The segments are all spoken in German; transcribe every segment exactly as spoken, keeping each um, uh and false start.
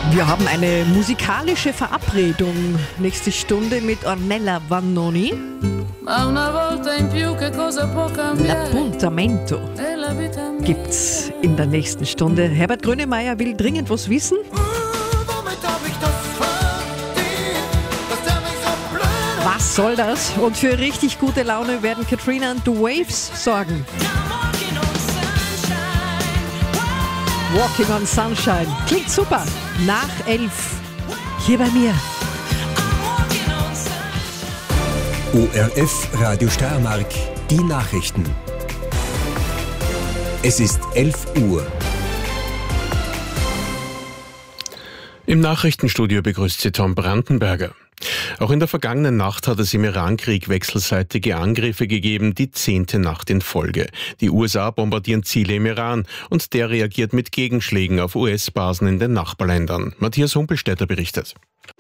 Wir haben eine musikalische Verabredung. Nächste Stunde mit Ornella Vannoni. L'appuntamento gibt's in der nächsten Stunde. Herbert Grönemeyer will dringend was wissen. Was soll das? Und für richtig gute Laune werden Katrina and the Waves sorgen. Walking on Sunshine. Klingt super. Nach elf. Hier bei mir. O R F Radio Steiermark. Die Nachrichten. Es ist elf Uhr. Im Nachrichtenstudio begrüßt Sie Tom Brandenberger. Auch in der vergangenen Nacht hat es im Irankrieg wechselseitige Angriffe gegeben, die zehnte Nacht in Folge. Die U S A bombardieren Ziele im Iran und der reagiert mit Gegenschlägen auf U S-Basen in den Nachbarländern. Matthias Humpelstädter berichtet.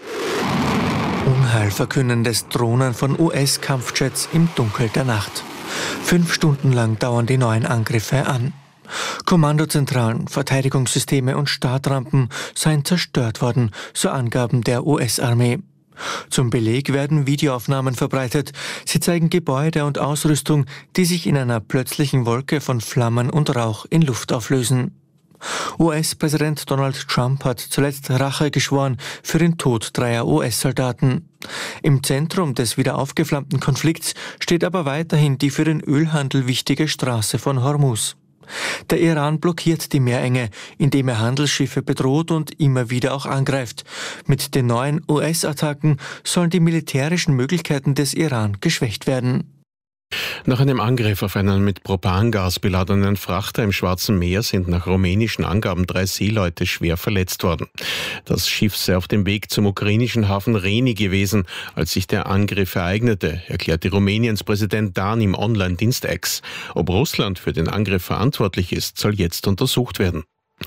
Unheilverkündendes Drohnen von U S-Kampfjets im Dunkel der Nacht. Fünf Stunden lang dauern die neuen Angriffe an. Kommandozentralen, Verteidigungssysteme und Startrampen seien zerstört worden, so Angaben der U S-Armee. Zum Beleg werden Videoaufnahmen verbreitet. Sie zeigen Gebäude und Ausrüstung, die sich in einer plötzlichen Wolke von Flammen und Rauch in Luft auflösen. U S-Präsident Donald Trump hat zuletzt Rache geschworen für den Tod dreier U S-Soldaten. Im Zentrum des wieder aufgeflammten Konflikts steht aber weiterhin die für den Ölhandel wichtige Straße von Hormuz. Der Iran blockiert die Meerenge, indem er Handelsschiffe bedroht und immer wieder auch angreift. Mit den neuen U S-Attacken sollen die militärischen Möglichkeiten des Iran geschwächt werden. Nach einem Angriff auf einen mit Propangas beladenen Frachter im Schwarzen Meer sind nach rumänischen Angaben drei Seeleute schwer verletzt worden. Das Schiff sei auf dem Weg zum ukrainischen Hafen Reni gewesen, als sich der Angriff ereignete, erklärte Rumäniens Präsident Dan im Online-Dienst X. Ob Russland für den Angriff verantwortlich ist, soll jetzt untersucht werden.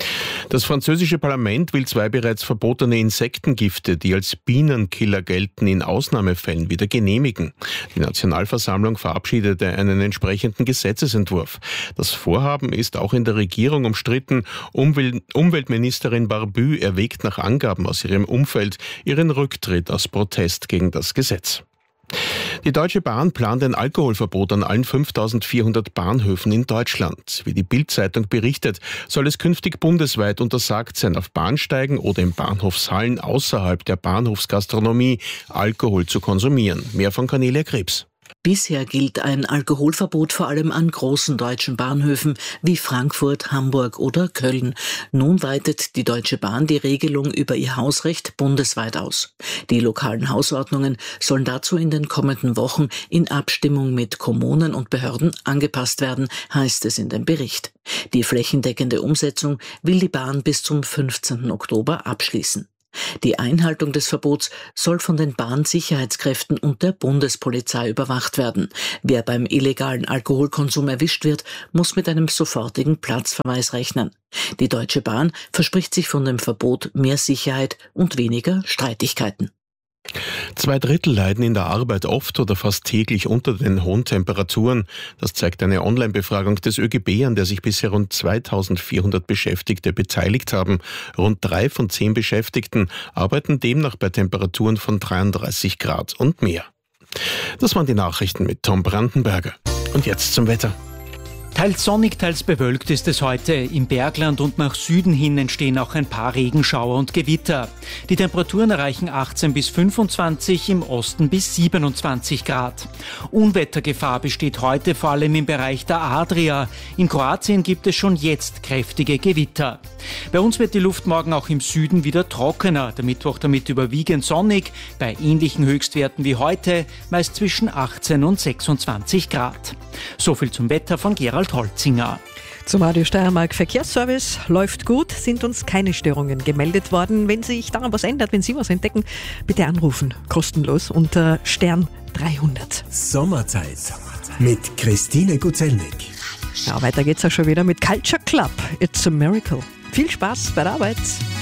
Das französische Parlament will zwei bereits verbotene Insektengifte, die als Bienenkiller gelten, in Ausnahmefällen wieder genehmigen. Die Nationalversammlung verabschiedete einen entsprechenden Gesetzesentwurf. Das Vorhaben ist auch in der Regierung umstritten. Umwel- Umweltministerin Barbu erwägt nach Angaben aus ihrem Umfeld ihren Rücktritt aus Protest gegen das Gesetz. Die Deutsche Bahn plant ein Alkoholverbot an allen fünftausendvierhundert Bahnhöfen in Deutschland. Wie die Bild-Zeitung berichtet, soll es künftig bundesweit untersagt sein, auf Bahnsteigen oder in Bahnhofshallen außerhalb der Bahnhofsgastronomie Alkohol zu konsumieren. Mehr von Cornelia Krebs. Bisher gilt ein Alkoholverbot vor allem an großen deutschen Bahnhöfen wie Frankfurt, Hamburg oder Köln. Nun weitet die Deutsche Bahn die Regelung über ihr Hausrecht bundesweit aus. Die lokalen Hausordnungen sollen dazu in den kommenden Wochen in Abstimmung mit Kommunen und Behörden angepasst werden, heißt es in dem Bericht. Die flächendeckende Umsetzung will die Bahn bis zum fünfzehnten Oktober abschließen. Die Einhaltung des Verbots soll von den Bahnsicherheitskräften und der Bundespolizei überwacht werden. Wer beim illegalen Alkoholkonsum erwischt wird, muss mit einem sofortigen Platzverweis rechnen. Die Deutsche Bahn verspricht sich von dem Verbot mehr Sicherheit und weniger Streitigkeiten. Zwei Drittel leiden in der Arbeit oft oder fast täglich unter den hohen Temperaturen. Das zeigt eine Online-Befragung des Ö G B, an der sich bisher rund zweitausendvierhundert Beschäftigte beteiligt haben. Rund drei von zehn Beschäftigten arbeiten demnach bei Temperaturen von dreiunddreißig Grad und mehr. Das waren die Nachrichten mit Tom Brandenberger. Und jetzt zum Wetter. Teils sonnig, teils bewölkt ist es heute. Im Bergland und nach Süden hin entstehen auch ein paar Regenschauer und Gewitter. Die Temperaturen erreichen achtzehn bis fünfundzwanzig, im Osten bis siebenundzwanzig Grad. Unwettergefahr besteht heute vor allem im Bereich der Adria. In Kroatien gibt es schon jetzt kräftige Gewitter. Bei uns wird die Luft morgen auch im Süden wieder trockener. Der Mittwoch damit überwiegend sonnig, bei ähnlichen Höchstwerten wie heute, meist zwischen achtzehn und sechsundzwanzig Grad. So viel zum Wetter von Gerald Holzinger. Zum Radio Steiermark Verkehrsservice läuft gut, sind uns keine Störungen gemeldet worden. Wenn sich daran was ändert, wenn Sie was entdecken, bitte anrufen, kostenlos unter Stern dreihundert. Sommerzeit mit Christine Guzelnik. Ja, weiter geht's auch schon wieder mit Culture Club. It's a Miracle. Viel Spaß bei der Arbeit.